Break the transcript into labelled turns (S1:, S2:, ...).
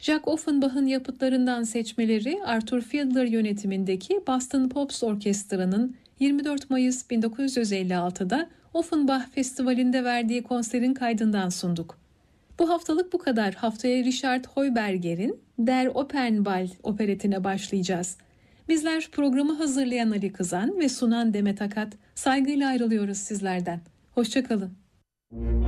S1: Jack Offenbach'ın yapıtlarından seçmeleri Arthur Fiedler yönetimindeki Boston Pops Orkestra'nın 24 Mayıs 1956'da Offenbach Festivali'nde verdiği konserin kaydından sunduk. Bu haftalık bu kadar. Haftaya Richard Heuberger'in Der Opernball operetine başlayacağız. Bizler programı hazırlayan Ali Kızan ve sunan Demet Akat saygıyla ayrılıyoruz sizlerden. Hoşça kalın.